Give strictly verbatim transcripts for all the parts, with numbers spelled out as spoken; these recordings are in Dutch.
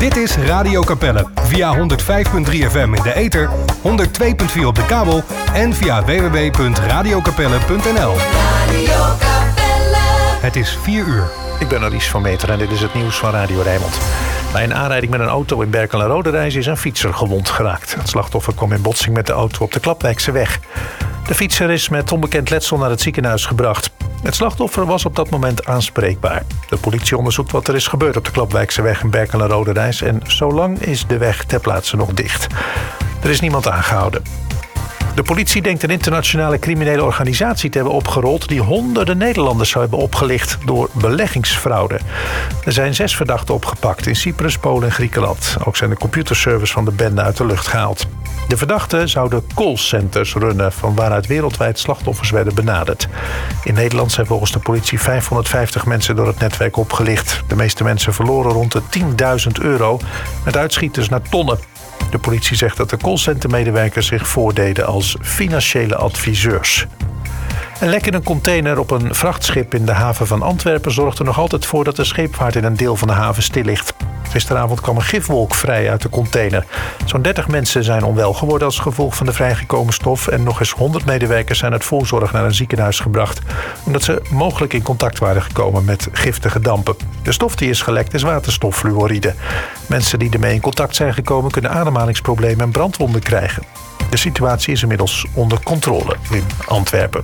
Dit is Radio Capelle via honderd vijf komma drie F M in de ether, honderd twee komma vier op de kabel en via w w w punt radio capelle punt n l. Radio Capelle. Het is vier uur. Ik ben Alice van Meter en dit is het nieuws van Radio Rijnmond. Bij een aanrijding met een auto in Berkel en Roderijs is een fietser gewond geraakt. Het slachtoffer kwam in botsing met de auto op de Klapwijkse weg. De fietser is met onbekend letsel naar het ziekenhuis gebracht. Het slachtoffer was op dat moment aanspreekbaar. De politie onderzoekt wat er is gebeurd op de Klapwijkse weg in Berkel en Roderijs en zolang is de weg ter plaatse nog dicht. Er is niemand aangehouden. De politie denkt een internationale criminele organisatie te hebben opgerold die honderden Nederlanders zou hebben opgelicht door beleggingsfraude. Er zijn zes verdachten opgepakt in Cyprus, Polen en Griekenland. Ook zijn de computerservers van de bende uit de lucht gehaald. De verdachten zouden callcenters runnen van waaruit wereldwijd slachtoffers werden benaderd. In Nederland zijn volgens de politie vijfhonderdvijftig mensen door het netwerk opgelicht. De meeste mensen verloren rond de tienduizend euro met uitschieters naar tonnen. De politie zegt dat de callcentermedewerkers zich voordeden als financiële adviseurs. Een lek in een container op een vrachtschip in de haven van Antwerpen zorgt er nog altijd voor dat de scheepvaart in een deel van de haven stil ligt. Gisteravond kwam een gifwolk vrij uit de container. Zo'n dertig mensen zijn onwel geworden als gevolg van de vrijgekomen stof en nog eens honderd medewerkers zijn uit voorzorg naar een ziekenhuis gebracht, omdat ze mogelijk in contact waren gekomen met giftige dampen. De stof die is gelekt is waterstoffluoride. Mensen die ermee in contact zijn gekomen kunnen ademhalingsproblemen en brandwonden krijgen. De situatie is inmiddels onder controle in Antwerpen.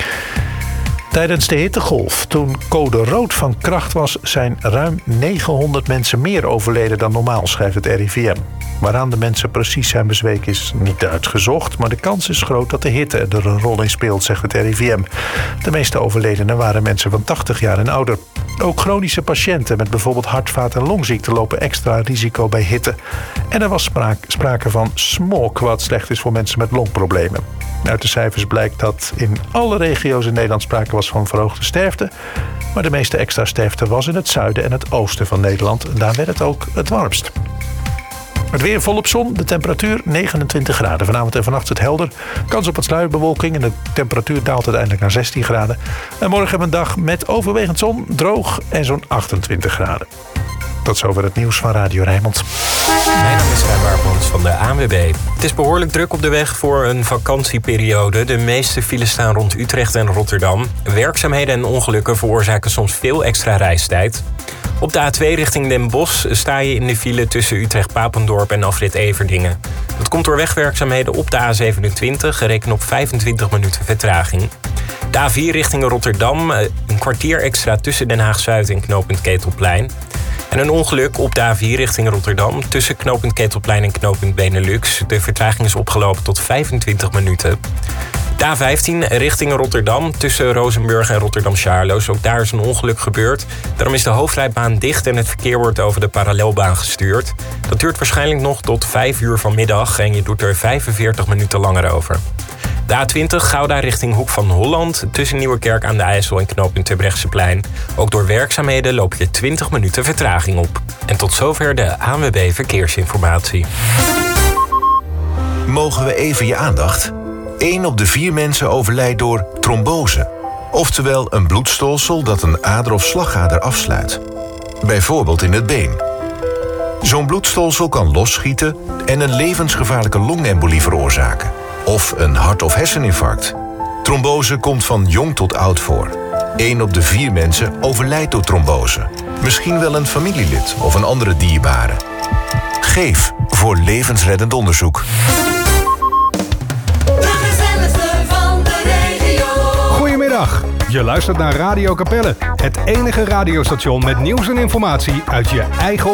Tijdens de hittegolf, toen code rood van kracht was, zijn ruim negenhonderd mensen meer overleden dan normaal, schrijft het R I V M. Waaraan de mensen precies zijn bezweken is niet uitgezocht, maar de kans is groot dat de hitte er een rol in speelt, zegt het R I V M. De meeste overledenen waren mensen van tachtig jaar en ouder. Ook chronische patiënten met bijvoorbeeld hart-, vaat- en longziekten lopen extra risico bij hitte. En er was sprake, sprake van smog, wat slecht is voor mensen met longproblemen. Uit de cijfers blijkt dat in alle regio's in Nederland sprake was van verhoogde sterfte. Maar de meeste extra sterfte was in het zuiden en het oosten van Nederland. En daar werd het ook het warmst. Het weer volop zon, de temperatuur negenentwintig graden. Vanavond en vannacht is het helder. Kans op wat sluierbewolking en de temperatuur daalt uiteindelijk naar zestien graden. En morgen hebben we een dag met overwegend zon, droog en zo'n achtentwintig graden. Tot zover het nieuws van Radio Rijnmond. Mijn naam is Rijn Baarmans van de A N W B. Het is behoorlijk druk op de weg voor een vakantieperiode. De meeste files staan rond Utrecht en Rotterdam. Werkzaamheden en ongelukken veroorzaken soms veel extra reistijd. Op de A twee richting Den Bosch sta je in de file tussen Utrecht-Papendorp en afrit Everdingen. Dat komt door wegwerkzaamheden op de A zevenentwintig, gereken op vijfentwintig minuten vertraging. De A vier richting Rotterdam, een kwartier extra tussen Den Haag-Zuid en knooppunt Ketelplein. En een ongeluk op de A vier richting Rotterdam tussen knooppunt Ketelplein en knooppunt Benelux. De vertraging is opgelopen tot vijfentwintig minuten. De A vijftien richting Rotterdam tussen Rozenburg en Rotterdam-Charloes. Ook daar is een ongeluk gebeurd. Daarom is de hoofdrijbaan dicht en het verkeer wordt over de parallelbaan gestuurd. Dat duurt waarschijnlijk nog tot vijf uur vanmiddag en je doet er vijfenveertig minuten langer over. De A twintig Gouda richting Hoek van Holland tussen Nieuwerkerk aan de IJssel en knooppunt Terbrechtseplein. Ook door werkzaamheden loop je twintig minuten vertraging op. En tot zover de A N W B Verkeersinformatie. Mogen we even je aandacht? Eén op de vier mensen overlijdt door trombose. Oftewel een bloedstolsel dat een ader of slagader afsluit. Bijvoorbeeld in het been. Zo'n bloedstolsel kan losschieten en een levensgevaarlijke longembolie veroorzaken. Of een hart- of herseninfarct. Trombose komt van jong tot oud voor. Eén op de vier mensen overlijdt door trombose. Misschien wel een familielid of een andere dierbare. Geef voor levensreddend onderzoek. Goedemiddag, je luistert naar Radio Capelle. Het enige radiostation met nieuws en informatie uit je eigen